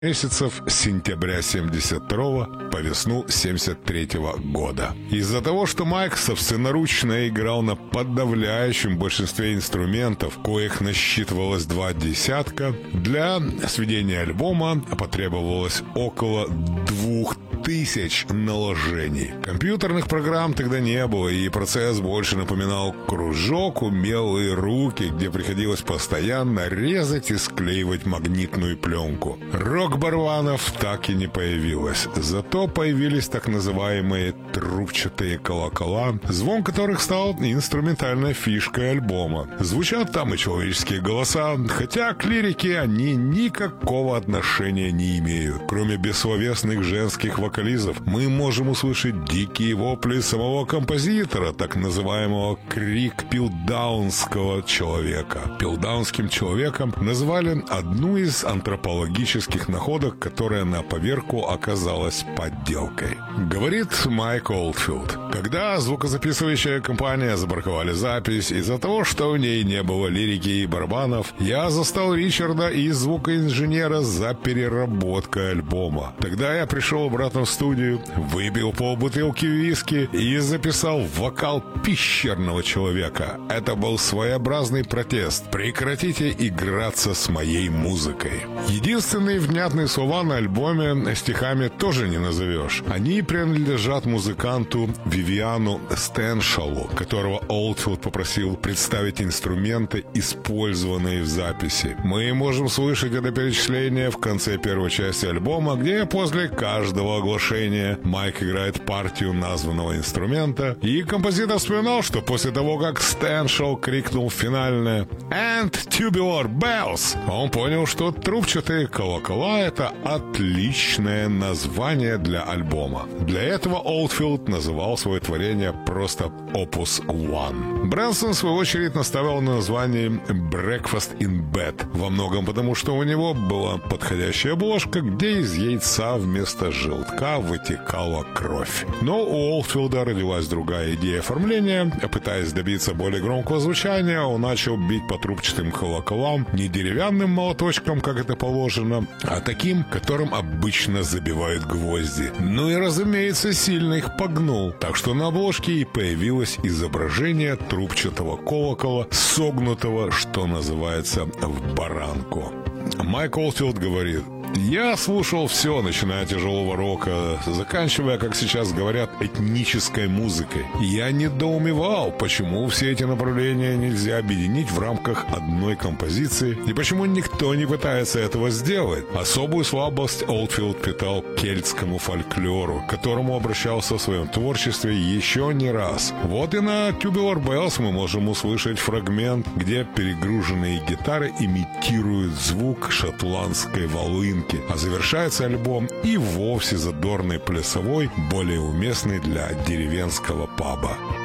месяцев с сентября 72 по весну 73 года. Из-за того, что Майк собственноручно играл на подавляющем большинстве инструментов, коих насчитывалось 20, для сведения альбома потребовалось около 2000 наложений. Компьютерных программ тогда не было, и процесс больше напоминал кружок, умелые руки, где приходилось постоянно резать и склеивать магнитную пленку. Рок-барабанов так и не появилось. Зато появились так называемые трубчатые колокола, звон которых стал инструментальной фишкой альбома. Звучат там и человеческие голоса, хотя к лирике они никакого отношения не имеют. Кроме бессловесных женских вокализов, мы можем услышать дикие вопли самого композитора, так называемого крик пилдаунского человека. Пилдаунским человеком назвали одну из антропологических находок, которая на поверку оказалась подделкой. Говорит Майк Олдфилд: когда звукозаписывающая компания забраковали запись из-за того, что в ней не было лирики и барабанов, я застал Ричарда и звукоинженера за переработкой альбома. Тогда я пришел обратно в студию, выпил полбутылки виски и записал вокал пещерного человека. Это был своеобразный протест. Прекратите играться с моей музыкой. Единственные внятные слова на альбоме стихами тоже не назовешь. Они принадлежат музыканту Вивиану Стэншалу, которого Олдфилд попросил представить инструменты, использованные в записи. Мы можем слышать это перечисление в конце первой части альбома, где после каждого оглашения Майк играет партию названного инструмента, и композитор вспоминал, что после того, как Стэншал крикнул финальное «And tubular bells», он понял, что трубчатые колокола — это отличное название для альбома. Для этого Олдфилд называл свое творение просто Opus One. Брэнсон, в свою очередь, наставил на название Breakfast in Bed, во многом потому, что у него была подходящая обложка, где из яйца вместо желтка вытекала кровь. Но у Олдфилда родилась другая идея оформления. Пытаясь добиться более громкого звучания, он начал бить по трубчатым колоколам не деревянным молоточком, как это положено, а таким, которым обычно забивают гвозди. Ну и, разумеется, сильно их погнул. Так что на обложке и появилось изображение трубчатого колокола, согнутого, что называется, в баранку. Майк Олдфилд говорит: «Я слушал все, начиная от тяжелого рока, заканчивая, как сейчас говорят, этнической музыкой. Я недоумевал, почему все эти направления нельзя объединить в рамках одной композиции, и почему никто не пытается этого сделать». Особую слабость Олдфилд питал к кельтскому фольклору, к которому обращался в своем творчестве еще не раз. Вот и на Tubular Bells мы можем услышать фрагмент, где перегруженные гитары имитируют звук шотландской волынки, а завершается альбом и вовсе задорной плясовой, более уместной для деревенского паба.